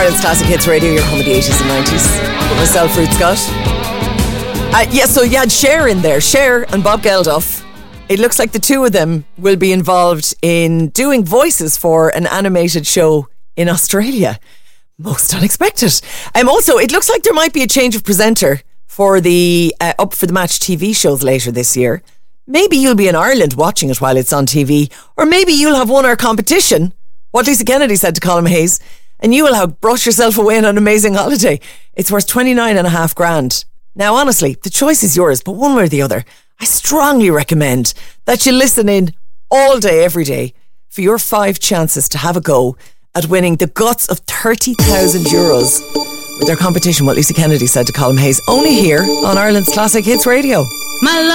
Ireland's Classic Hits Radio, your home of the 80s and 90s. With myself, Ruth Scott. So you had Cher in there, Cher and Bob Geldof. It looks like the two of them will be involved in doing voices for an animated show in Australia. Most unexpected. Also, it looks like there might be a change of presenter for the Up for the Match TV shows later this year. Maybe you'll be in Ireland watching it while it's on TV, or maybe you'll have won our competition, what Lisa Kennedy said to Colin Hayes, and you will have brought yourself away on an amazing holiday. It's worth 29.5 grand. Now, honestly, the choice is yours, but one way or the other, I strongly recommend that you listen in all day, every day, for your 5 chances to have a go at winning the guts of €30,000 with their competition, what Lisa Kennedy said to Colin Hayes, only here on Ireland's Classic Hits Radio. My